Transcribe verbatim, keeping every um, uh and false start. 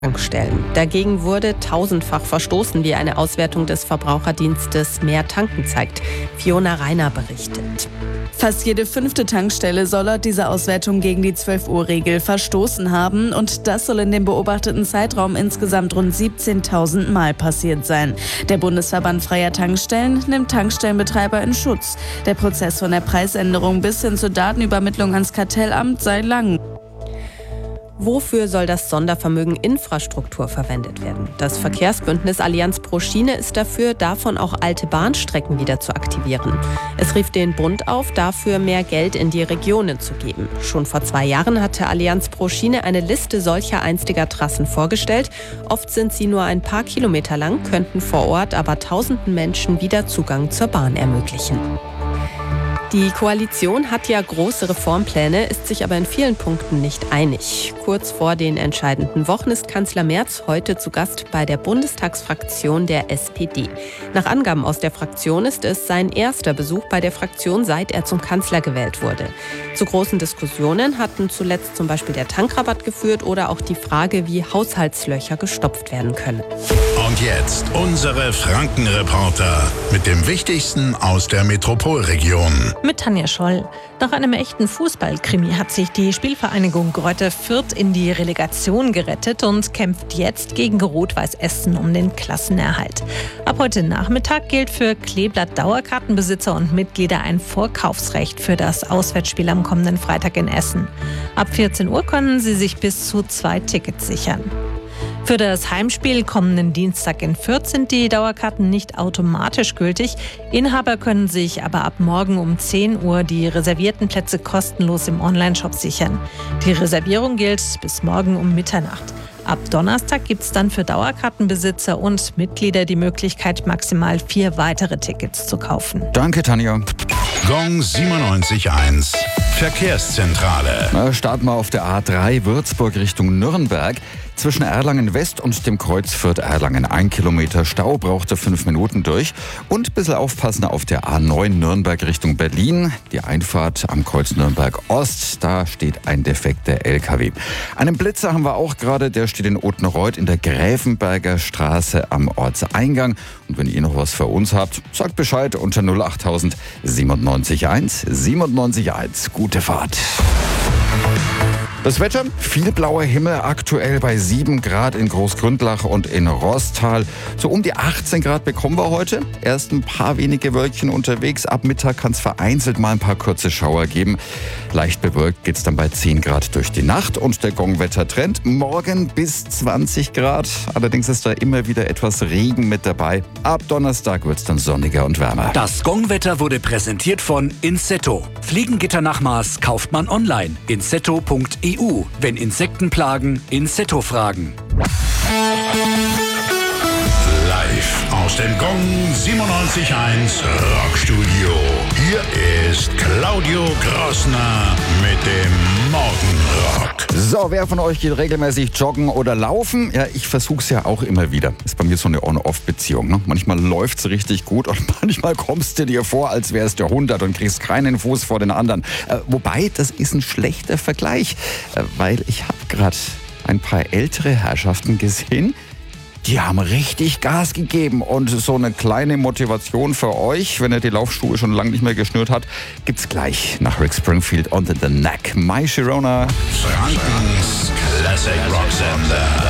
Tankstellen. Dagegen wurde tausendfach verstoßen, wie eine Auswertung des Verbraucherdienstes Mehr Tanken zeigt. Fiona Reiner berichtet. Fast jede fünfte Tankstelle soll laut dieser Auswertung gegen die zwölf-Uhr-Regel verstoßen haben. Und das soll in dem beobachteten Zeitraum insgesamt rund siebzehntausend Mal passiert sein. Der Bundesverband Freier Tankstellen nimmt Tankstellenbetreiber in Schutz. Der Prozess von der Preisänderung bis hin zur Datenübermittlung ans Kartellamt sei lang. Wofür soll das Sondervermögen Infrastruktur verwendet werden? Das Verkehrsbündnis Allianz pro Schiene ist dafür, davon auch alte Bahnstrecken wieder zu aktivieren. Es rief den Bund auf, dafür mehr Geld in die Regionen zu geben. Schon vor zwei Jahren hatte Allianz pro Schiene eine Liste solcher einstiger Trassen vorgestellt. Oft sind sie nur ein paar Kilometer lang, könnten vor Ort aber tausenden Menschen wieder Zugang zur Bahn ermöglichen. Die Koalition hat ja große Reformpläne, ist sich aber in vielen Punkten nicht einig. Kurz vor den entscheidenden Wochen ist Kanzler Merz heute zu Gast bei der Bundestagsfraktion der S P D. Nach Angaben aus der Fraktion ist es sein erster Besuch bei der Fraktion, seit er zum Kanzler gewählt wurde. Zu großen Diskussionen hatten zuletzt zum Beispiel der Tankrabatt geführt oder auch die Frage, wie Haushaltslöcher gestopft werden können. Und jetzt unsere Franken-Reporter mit dem Wichtigsten aus der Metropolregion. Mit Tanja Scholl. Nach einem echten Fußballkrimi hat sich die Spielvereinigung Greuther Fürth in die Relegation gerettet und kämpft jetzt gegen Rot-Weiß Essen um den Klassenerhalt. Ab heute Nachmittag gilt für Kleeblatt-Dauerkartenbesitzer und Mitglieder ein Vorkaufsrecht für das Auswärtsspiel am kommenden Freitag in Essen. Ab vierzehn Uhr können sie sich bis zu zwei Tickets sichern. Für das Heimspiel kommenden Dienstag in Fürth sind die Dauerkarten nicht automatisch gültig. Inhaber können sich aber ab morgen um zehn Uhr die reservierten Plätze kostenlos im Onlineshop sichern. Die Reservierung gilt bis morgen um Mitternacht. Ab Donnerstag gibt es dann für Dauerkartenbesitzer und Mitglieder die Möglichkeit, maximal vier weitere Tickets zu kaufen. Danke, Tanja. Gong siebenundneunzig Komma eins. Verkehrszentrale. Na, starten wir auf der A drei Würzburg Richtung Nürnberg. Zwischen Erlangen West und dem Kreuz Fürth-Erlangen ein Kilometer Stau, brauchte fünf Minuten durch. Und ein bisschen aufpassen auf der A neun Nürnberg Richtung Berlin. Die Einfahrt am Kreuz Nürnberg Ost, da steht ein defekter L K W. Einen Blitzer haben wir auch gerade, der steht in Ottenreuth in der Gräfenberger Straße am Ortseingang. Und wenn ihr noch was für uns habt, sagt Bescheid unter null achttausend siebenundneunzig eins siebenundneunzig eins. Gute Fahrt. Das Wetter, viel blauer Himmel, aktuell bei sieben Grad in Großgründlach und in Roßtal. So um die achtzehn Grad bekommen wir heute. Erst ein paar wenige Wölkchen unterwegs. Ab Mittag kann es vereinzelt mal ein paar kurze Schauer geben. Leicht bewölkt geht es dann bei zehn Grad durch die Nacht. Und der Gongwetter-Trend, morgen bis zwanzig Grad. Allerdings ist da immer wieder etwas Regen mit dabei. Ab Donnerstag wird es dann sonniger und wärmer. Das Gongwetter wurde präsentiert von Insetto. Fliegengitternachmaß kauft man online. insetto punkt e u. Wenn Insekten plagen, Insetto fragen. Live aus dem Gong siebenundneunzig Komma eins Rockstudio. Hier ist Claudio Grossner mit dem Morgenrock. So, wer von euch geht regelmäßig joggen oder laufen? Ja, ich versuch's ja auch immer wieder. Ist bei mir so eine On-Off-Beziehung. Ne? Manchmal läuft's richtig gut und manchmal kommst du dir vor, als wärst du hundert und kriegst keinen Fuß vor den anderen. Äh, wobei, das ist ein schlechter Vergleich, äh, weil ich habe gerade ein paar ältere Herrschaften gesehen, die haben richtig Gas gegeben. Und so eine kleine Motivation für euch, wenn ihr die Laufschuhe schon lange nicht mehr geschnürt habt, gibt's gleich nach Rick Springfield on the Neck. My Sharona. Frankens Classic Rock Sender.